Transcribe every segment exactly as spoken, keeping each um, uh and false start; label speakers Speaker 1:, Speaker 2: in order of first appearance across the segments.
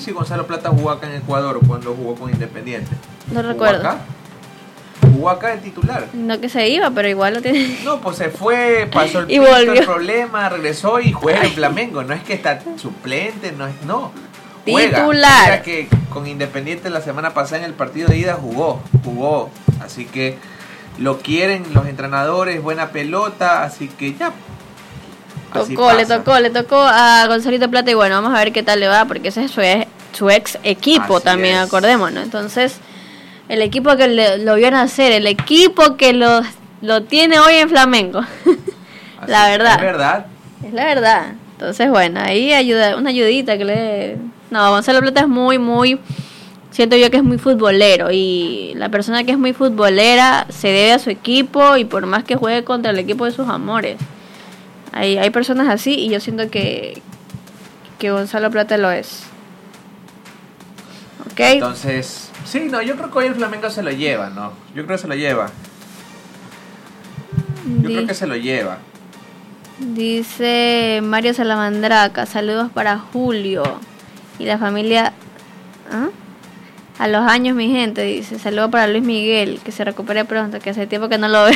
Speaker 1: si Gonzalo Plata jugó acá en Ecuador cuando jugó con Independiente.
Speaker 2: No recuerdo.
Speaker 1: Acá? Jugó acá el titular.
Speaker 2: No que se iba, pero igual lo tiene.
Speaker 1: No, pues se fue, pasó el,
Speaker 2: Y
Speaker 1: pico,
Speaker 2: volvió.
Speaker 1: el problema, regresó y juega en Flamengo. No es que está suplente, no es, no. Juega.
Speaker 2: Titular.
Speaker 1: Mira que con Independiente la semana pasada en el partido de ida jugó, jugó. Así que lo quieren los entrenadores, buena pelota, así que ya. Así
Speaker 2: Tocó, le
Speaker 1: pasa.
Speaker 2: tocó, le tocó a Gonzalito Plata y bueno, vamos a ver qué tal le va porque ese es su, su ex equipo
Speaker 1: Así
Speaker 2: también,
Speaker 1: es.
Speaker 2: acordémonos. Entonces, el equipo que le, lo vio nacer, el equipo que lo, lo tiene hoy en Flamengo.
Speaker 1: Así
Speaker 2: La
Speaker 1: que
Speaker 2: verdad.
Speaker 1: Es verdad.
Speaker 2: Es la verdad. Entonces, bueno, ahí ayuda, una ayudita que le... No, Gonzalo Plata es muy, muy... Siento yo que es muy futbolero y la persona que es muy futbolera se debe a su equipo y por más que juegue contra el equipo de sus amores. Hay, hay personas así y yo siento que, que Gonzalo Plata lo es. ¿Ok?
Speaker 1: Entonces, sí, no, yo creo que hoy el Flamengo se lo lleva, ¿no? Yo creo que se lo lleva. Yo
Speaker 2: Di-
Speaker 1: creo que se lo lleva.
Speaker 2: Dice Mario Salamandraca, saludos para Julio y la familia. ¿Ah? A los años, mi gente, dice. Saludos para Luis Miguel, que se recupere pronto, que hace tiempo que no lo veo.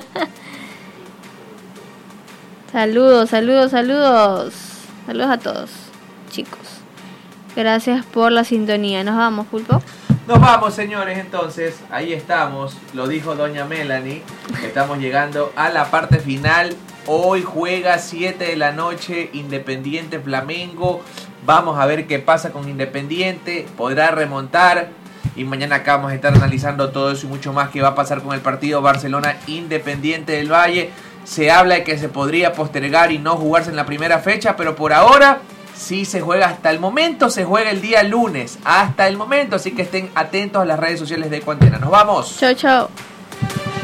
Speaker 2: Saludos, saludos, saludos. Saludos a todos, chicos. Gracias por la sintonía. Nos vamos, Pulpo.
Speaker 1: Nos vamos, señores, entonces. Ahí estamos. Lo dijo doña Melanie. Estamos llegando a la parte final. Hoy juega siete de la noche Independiente Flamengo. Vamos a ver qué pasa con Independiente. Podrá remontar. Y mañana acá vamos a estar analizando todo eso y mucho más que va a pasar con el partido Barcelona Independiente del Valle. Se habla de que se podría postergar y no jugarse en la primera fecha, pero por ahora sí se juega hasta el momento. Se juega el día lunes, hasta el momento. Así que estén atentos a las redes sociales de Ecuantena. Nos vamos.
Speaker 2: Chao, chao.